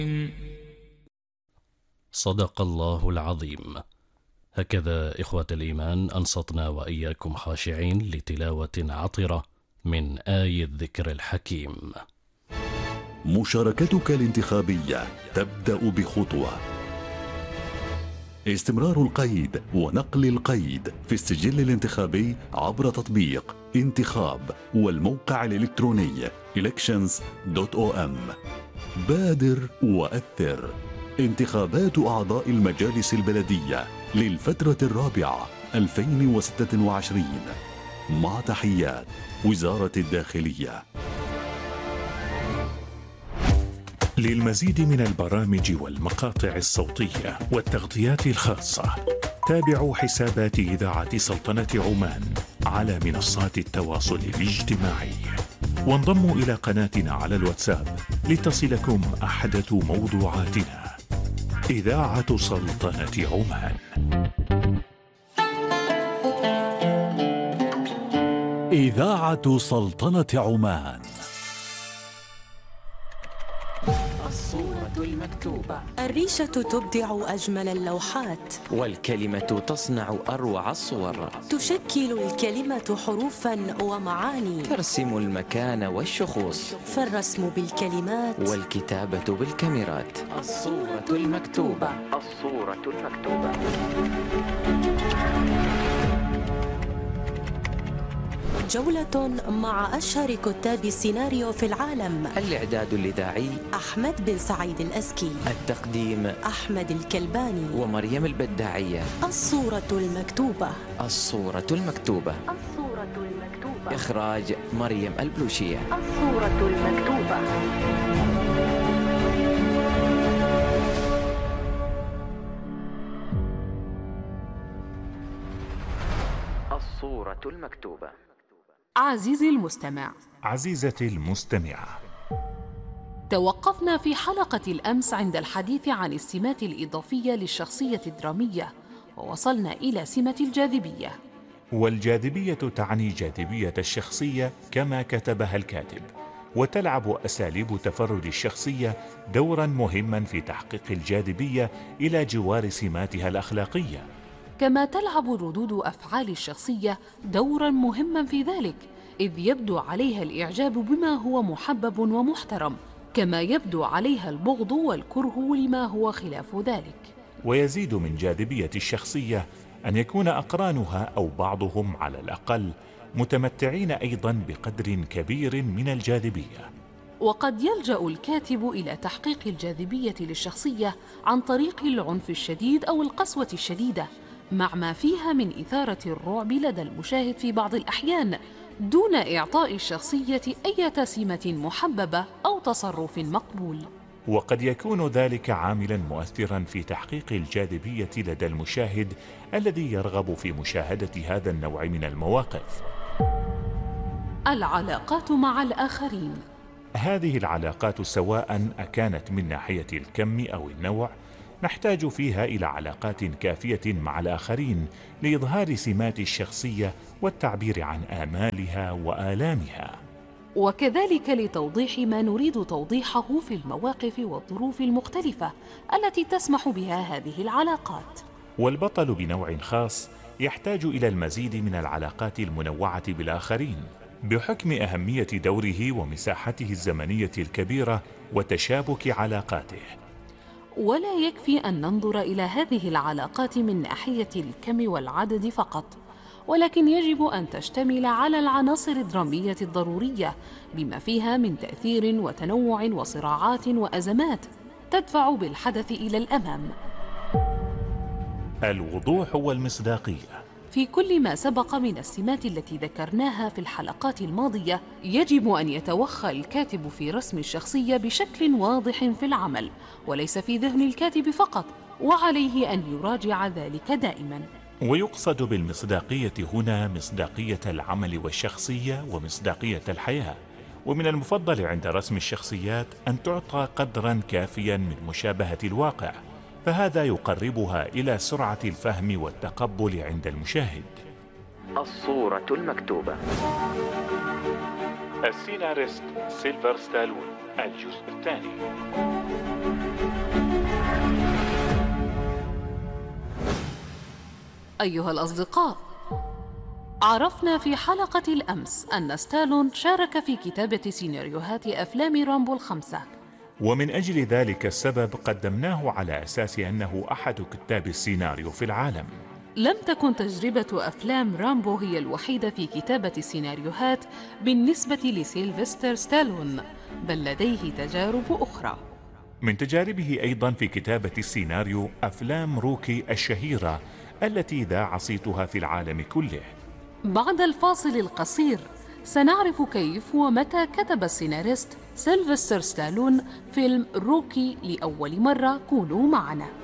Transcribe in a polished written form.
صدق الله العظيم. هكذا إخوة الإيمان أنصتنا وإياكم خاشعين لتلاوة عطرة من آي الذكر الحكيم. مشاركتك الانتخابية تبدأ بخطوة: استمرار القيد ونقل القيد في السجل الانتخابي عبر تطبيق انتخاب والموقع الإلكتروني elections.om. بادر وأثر. انتخابات أعضاء المجالس البلدية للفترة الرابعة 2026 مع تحيات وزارة الداخلية. للمزيد من البرامج والمقاطع الصوتية والتغطيات الخاصة تابعوا حسابات إذاعة سلطنة عمان على منصات التواصل الاجتماعي، وانضموا إلى قناتنا على الواتساب لتصلكم أحدث موضوعاتنا. إذاعة سلطنة عمان. إذاعة سلطنة عمان. الصورة المكتوبة. الريشة تبدع أجمل اللوحات، والكلمة تصنع أروع الصور. تشكل الكلمة حروفا ومعاني، ترسم المكان والشخوص، فالرسم بالكلمات والكتابة بالكاميرات. الصورة المكتوبة. الصورة المكتوبة. جولة مع أشهر كتاب السيناريو في العالم. الإعداد الإذاعي أحمد بن سعيد الأزكي. التقديم أحمد الكلباني ومريم البداعية. الصورة المكتوبة. الصورة المكتوبة. الصورة المكتوبة. إخراج مريم البلوشية. الصورة المكتوبة. الصورة المكتوبة. عزيزي المستمع، عزيزتي المستمعة، توقفنا في حلقة الأمس عند الحديث عن السمات الإضافية للشخصية الدرامية، ووصلنا إلى سمة الجاذبية. والجاذبية تعني جاذبية الشخصية كما كتبها الكاتب، وتلعب أساليب تفرد الشخصية دورا مهما في تحقيق الجاذبية إلى جوار سماتها الأخلاقية، كما تلعب ردود أفعال الشخصية دورا مهما في ذلك، إذ يبدو عليها الإعجاب بما هو محبب ومحترم، كما يبدو عليها البغض والكره لما هو خلاف ذلك. ويزيد من جاذبية الشخصية أن يكون أقرانها أو بعضهم على الأقل متمتعين أيضا بقدر كبير من الجاذبية. وقد يلجأ الكاتب إلى تحقيق الجاذبية للشخصية عن طريق العنف الشديد أو القسوة الشديدة، مع ما فيها من إثارة الرعب لدى المشاهد في بعض الأحيان، دون إعطاء الشخصية أي سمة محببة أو تصرف مقبول. وقد يكون ذلك عاملا مؤثرا في تحقيق الجاذبية لدى المشاهد الذي يرغب في مشاهدة هذا النوع من المواقف. العلاقات مع الآخرين. هذه العلاقات سواء أكانت من ناحية الكم أو النوع، نحتاج فيها إلى علاقات كافية مع الآخرين لإظهار سمات الشخصية والتعبير عن آمالها وآلامها، وكذلك لتوضيح ما نريد توضيحه في المواقف والظروف المختلفة التي تسمح بها هذه العلاقات. والبطل بنوع خاص يحتاج إلى المزيد من العلاقات المنوعة بالآخرين بحكم أهمية دوره ومساحته الزمنية الكبيرة وتشابك علاقاته. ولا يكفي أن ننظر إلى هذه العلاقات من ناحية الكم والعدد فقط، ولكن يجب أن تشتمل على العناصر الدرامية الضرورية بما فيها من تأثير وتنوع وصراعات وأزمات تدفع بالحدث إلى الأمام. الوضوح والمصداقية. في كل ما سبق من السمات التي ذكرناها في الحلقات الماضية، يجب أن يتوخى الكاتب في رسم الشخصية بشكل واضح في العمل، وليس في ذهن الكاتب فقط، وعليه أن يراجع ذلك دائما. ويقصد بالمصداقية هنا مصداقية العمل والشخصية ومصداقية الحياة. ومن المفضل عند رسم الشخصيات أن تعطى قدرا كافيا من مشابهة الواقع، فهذا يقربها إلى سرعة الفهم والتقبل عند المشاهد. الصورة المكتوبة. السيناريست سيلفر ستالون، الجزء الثاني. أيها الأصدقاء، عرفنا في حلقة الأمس أن ستالون شارك في كتابة سيناريوهات أفلام رامبو ال5، ومن أجل ذلك السبب قدمناه على أساس أنه أحد كتاب السيناريو في العالم. لم تكن تجربة أفلام رامبو هي الوحيدة في كتابة السيناريوهات بالنسبة لسيلفستر ستالون، بل لديه تجارب أخرى. من تجاربه أيضا في كتابة السيناريو أفلام روكي الشهيرة التي ذاع صيتها في العالم كله. بعد الفاصل القصير سنعرف كيف ومتى كتب السيناريست سيلفستر ستالون فيلم روكي لأول مرة. كونوا معنا.